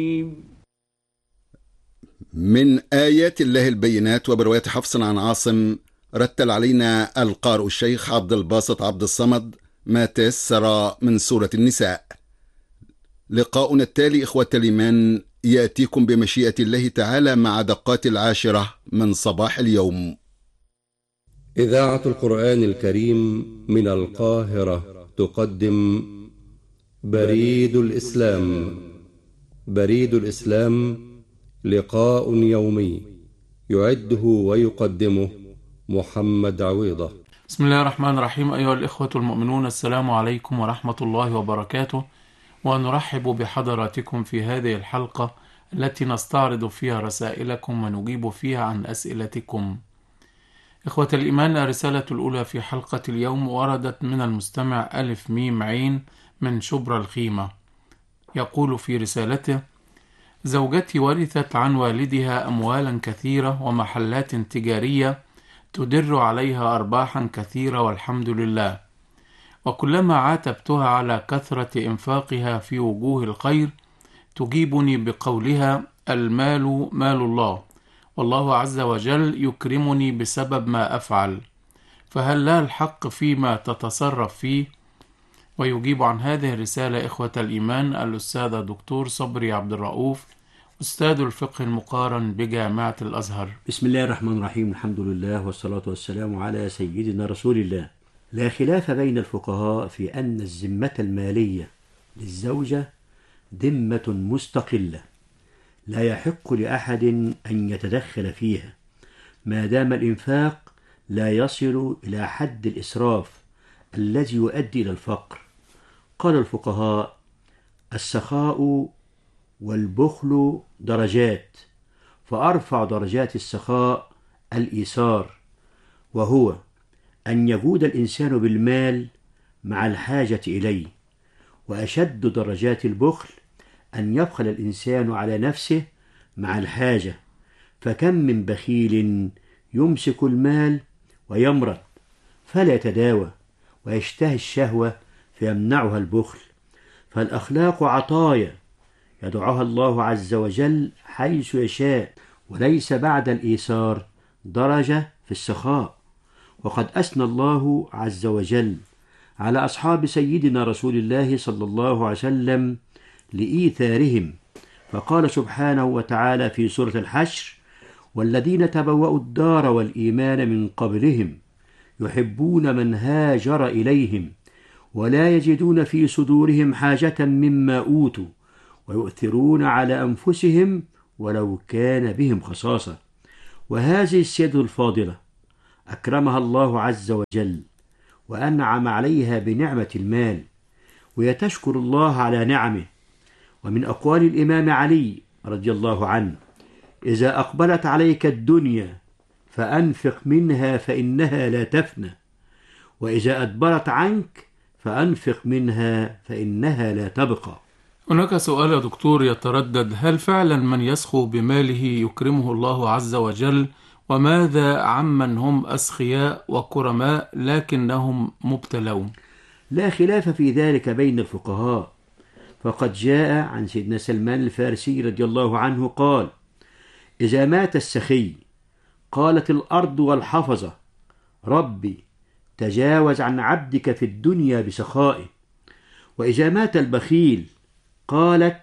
من آيات الله البينات وبرواية حفص عن عاصم رتل علينا القارئ الشيخ عبد الباسط عبد الصمد ما تيسر من سورة النساء. لقاؤنا التالي إخوة الإيمان يأتيكم بمشيئة الله تعالى مع دقات 10 من صباح اليوم. إذاعة القرآن الكريم من القاهرة تقدم بريد الإسلام. بريد الإسلام لقاء يومي يعده ويقدمه محمد عويضة. بسم الله الرحمن الرحيم. أيها الإخوة المؤمنون، السلام عليكم ورحمة الله وبركاته، ونرحب بحضراتكم في هذه الحلقة التي نستعرض فيها رسائلكم ونجيب فيها عن أسئلتكم. إخوة الإيمان، الرسالة الأولى في حلقة اليوم وردت من المستمع ألف ميم عين من شبرا الخيمة. يقول في رسالته: زوجتي ورثت عن والدها أموالا كثيرة ومحلات تجارية تدر عليها أرباحا كثيرة والحمد لله، وكلما عاتبتها على كثرة إنفاقها في وجوه الخير تجيبني بقولها: المال مال الله، والله عز وجل يكرمني بسبب ما أفعل، فهل لا الحق فيما تتصرف فيه؟ ويجيب عن هذه الرسالة إخوة الإيمان الأستاذ الدكتور صبري عبد الرؤوف، أستاذ الفقه المقارن بجامعة الأزهر. بسم الله الرحمن الرحيم، الحمد لله والصلاة والسلام على سيدنا رسول الله. لا خلاف بين الفقهاء في أن الذمة المالية للزوجة ذمة مستقلة لا يحق لأحد أن يتدخل فيها ما دام الإنفاق لا يصل إلى حد الإسراف الذي يؤدي إلى الفقر. قال الفقهاء: السخاء والبخل درجات، فأرفع درجات السخاء الإيسار، وهو أن يجود الإنسان بالمال مع الحاجة إليه، وأشد درجات البخل أن يبخل الإنسان على نفسه مع الحاجة، فكم من بخيل يمسك المال ويمرض فلا يتداوى ويشتهي الشهوة فيمنعها البخل. فالأخلاق عطايا يدعوها الله عز وجل حيث يشاء، وليس بعد الإيسار درجة في السخاء. وقد أثنى الله عز وجل على أصحاب سيدنا رسول الله صلى الله عليه وسلم لإيثارهم، فقال سبحانه وتعالى في سورة الحشر: والذين تبوأوا الدار والإيمان من قبلهم يحبون من هاجر إليهم ولا يجدون في صدورهم حاجة مما أوتوا ويؤثرون على أنفسهم ولو كان بهم خصاصة. وهذه السيدة الفاضلة أكرمها الله عز وجل وأنعم عليها بنعمة المال، ويتشكر الله على نعمه. ومن أقوال الإمام علي رضي الله عنه: إذا أقبلت عليك الدنيا فأنفق منها فإنها لا تفنى، وإذا أدبرت عنك فأنفق منها فإنها لا تبقى. هناك سؤال يا دكتور يتردد: هل فعلا من يسخو بماله يكرمه الله عز وجل؟ وماذا عمن هم أسخياء وكرماء لكنهم مبتلون؟ لا خلاف في ذلك بين الفقهاء، فقد جاء عن سيدنا سلمان الفارسي رضي الله عنه قال: إذا مات السخي قالت الأرض والحفظة: ربي تجاوز عن عبدك في الدنيا بسخائه. وإذا مات البخيل قالت: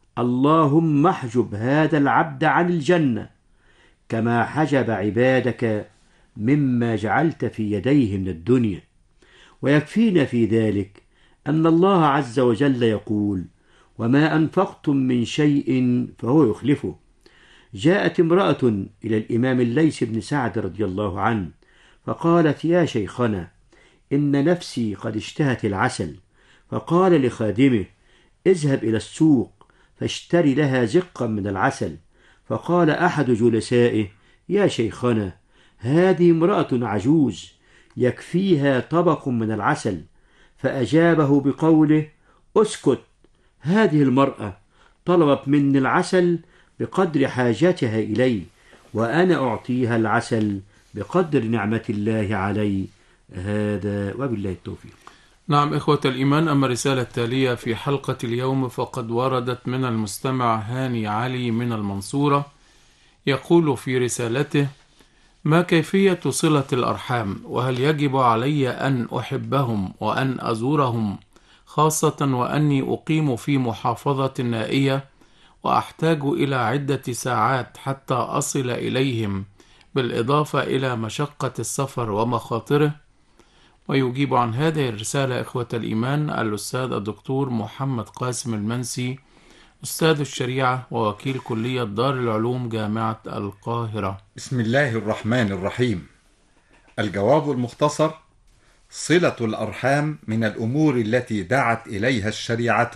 اللهم احجب هذا العبد عن الجنة كما حجب عبادك مما جعلت في يديه من الدنيا. ويكفينا في ذلك أن الله عز وجل يقول: وما أنفقتم من شيء فهو يخلفه. جاءت امرأة إلى الإمام الليث بن سعد رضي الله عنه فقالت: يا شيخنا، إن نفسي قد اشتهت العسل. فقال لخادمه: اذهب إلى السوق فاشتري لها زقا من العسل. فقال أحد جلسائه: يا شيخنا، هذه امرأة عجوز يكفيها طبق من العسل. فأجابه بقوله: اسكت، هذه المرأة طلبت مني العسل بقدر حاجتها إليه، وأنا أعطيها العسل بقدر نعمة الله علي. هذا وبالله التوفيق. نعم إخوة الإيمان، أما الرسالة التالية في حلقة اليوم فقد وردت من المستمع هاني علي من المنصورة. يقول في رسالته: ما كيفية صلة الأرحام؟ وهل يجب علي أن أحبهم وأن أزورهم، خاصة وأني أقيم في محافظة نائية وأحتاج إلى عدة ساعات حتى أصل إليهم، بالإضافة إلى مشقة السفر ومخاطره؟ ويجيب عن هذه الرسالة إخوة الإيمان الأستاذ الدكتور محمد قاسم المنسي، أستاذ الشريعة ووكيل كلية دار العلوم جامعة القاهرة. بسم الله الرحمن الرحيم. الجواب المختصر: صلة الأرحام من الأمور التي دعت إليها الشريعة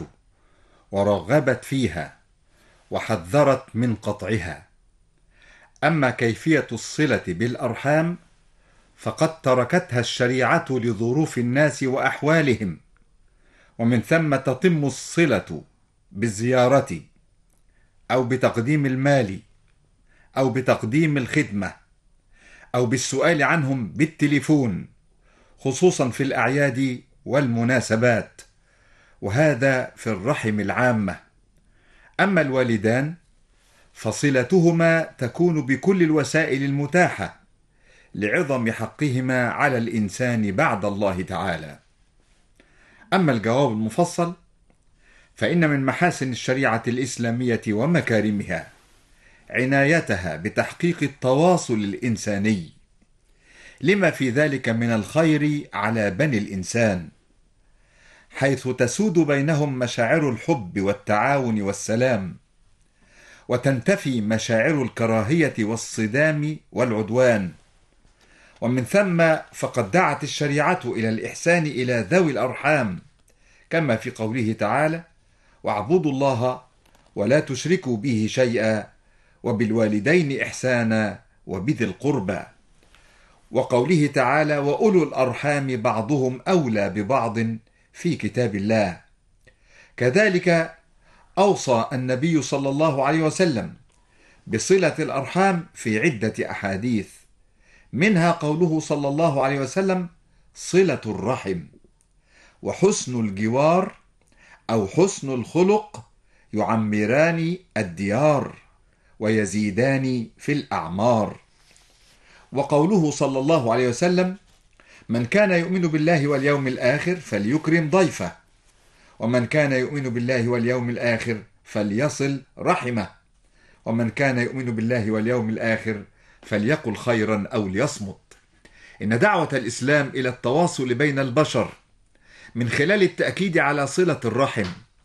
ورغبت فيها وحذرت من قطعها. أما كيفية الصلة بالأرحام فقد تركتها الشريعة لظروف الناس وأحوالهم، ومن ثم تتم الصلة بالزيارة أو بتقديم المال أو بتقديم الخدمة أو بالسؤال عنهم بالتليفون، خصوصا في الأعياد والمناسبات، وهذا في الرحم العامة. أما الوالدان فصلتهما تكون بكل الوسائل المتاحة لعظم حقهما على الإنسان بعد الله تعالى. أما الجواب المفصل فإن من محاسن الشريعة الإسلامية ومكارمها عنايتها بتحقيق التواصل الإنساني، لما في ذلك من الخير على بني الإنسان، حيث تسود بينهم مشاعر الحب والتعاون والسلام، وتنتفي مشاعر الكراهية والصدام والعدوان. ومن ثم فقد دعت الشريعة إلى الإحسان إلى ذوي الأرحام، كما في قوله تعالى: واعبدوا الله ولا تشركوا به شيئا وبالوالدين إحسانا وبذي القربى، وقوله تعالى: وأولو الأرحام بعضهم أولى ببعض في كتاب الله. كذلك أوصى النبي صلى الله عليه وسلم بصلة الأرحام في عدة أحاديث، منها قوله صلى الله عليه وسلم: صلة الرحم وحسن الجوار أو حسن الخلق يعمران الديار ويزيدان في الأعمار. وقوله صلى الله عليه وسلم: من كان يؤمن بالله واليوم الآخر فليكرم ضيفه، ومن كان يؤمن بالله واليوم الآخر فليصل رحمه، ومن كان يؤمن بالله واليوم الآخر فليقل خيرا أو ليصمت. إن دعوة الإسلام إلى التواصل بين البشر من خلال التأكيد على صلة الرحم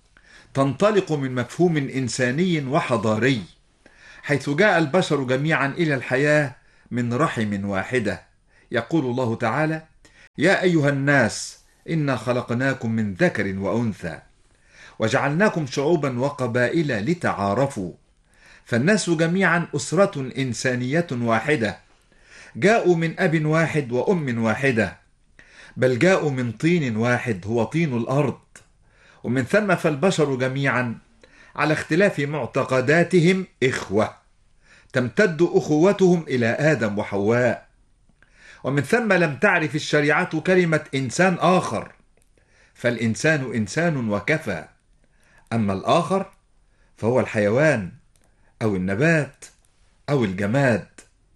تنطلق من مفهوم إنساني وحضاري، حيث جاء البشر جميعا إلى الحياة من رحم واحدة. يقول الله تعالى: يا أيها الناس إنا خلقناكم من ذكر وأنثى وجعلناكم شعوبا وقبائل لتعارفوا. فالناس جميعا أسرة إنسانية واحدة، جاءوا من أب واحد وأم واحدة، بل جاءوا من طين واحد هو طين الأرض. ومن ثم فالبشر جميعا على اختلاف معتقداتهم إخوة، تمتد أخوتهم إلى آدم وحواء. ومن ثم لم تعرف الشريعة كلمة إنسان آخر، فالإنسان إنسان وكفى. أما الآخر فهو الحيوان أو النبات أو الجماد.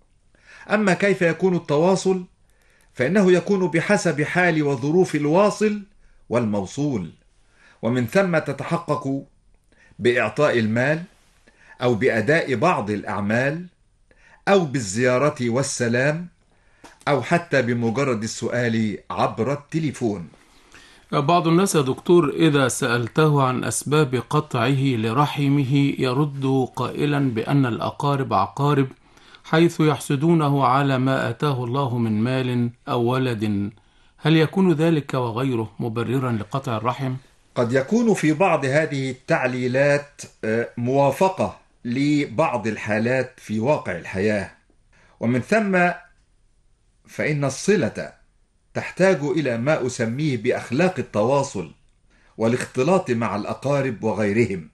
أما كيف يكون التواصل فإنه يكون بحسب حال وظروف الواصل والموصول، ومن ثم تتحقق بإعطاء المال أو بأداء بعض الأعمال أو بالزيارة والسلام أو حتى بمجرد السؤال عبر التليفون. بعض الناس يا دكتور إذا سألته عن أسباب قطعه لرحمه يرد قائلا بأن الأقارب عقارب، حيث يحسدونه على ما آتاه الله من مال أو ولد. هل يكون ذلك وغيره مبررا لقطع الرحم؟ قد يكون في بعض هذه التعليلات موافقة لبعض الحالات في واقع الحياة، ومن ثم فإن الصلة تحتاج إلى ما أسميه بأخلاق التواصل والاختلاط مع الأقارب وغيرهم،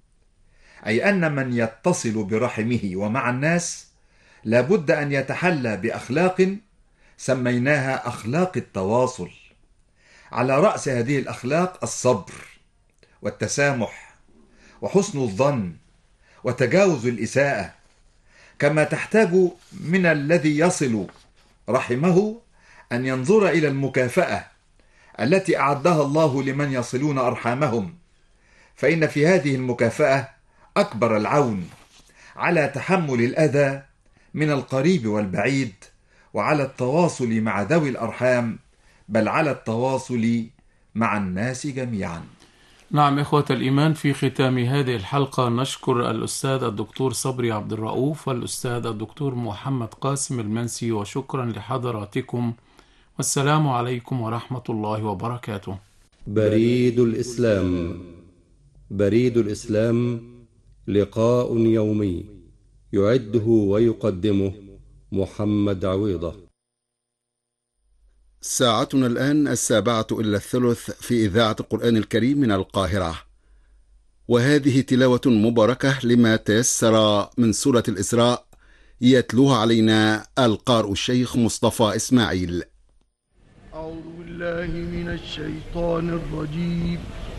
أي أن من يتصل برحمه ومع الناس لابد أن يتحلى بأخلاق سميناها أخلاق التواصل، على رأس هذه الأخلاق الصبر والتسامح وحسن الظن وتجاوز الإساءة، كما تحتاج من الذي يصل رحمه أن ينظر إلى المكافأة التي أعدها الله لمن يصلون أرحامهم، فإن في هذه المكافأة أكبر العون على تحمل الأذى من القريب والبعيد، وعلى التواصل مع ذوي الأرحام، بل على التواصل مع الناس جميعا. نعم إخوة الإيمان، في ختام هذه الحلقة نشكر الأستاذ الدكتور صبري عبد الرؤوف والأستاذ الدكتور محمد قاسم المنسي، وشكرا لحضراتكم، والسلام عليكم ورحمة الله وبركاته. بريد الإسلام. بريد الإسلام لقاء يومي يعده ويقدمه محمد عويضة. ساعتنا الآن 7:45 في إذاعة القرآن الكريم من القاهرة، وهذه تلاوة مباركة لما تيسر من سورة الإسراء، يتلوها علينا القارئ الشيخ مصطفى إسماعيل. أعوذ بالله من الشيطان الرجيم.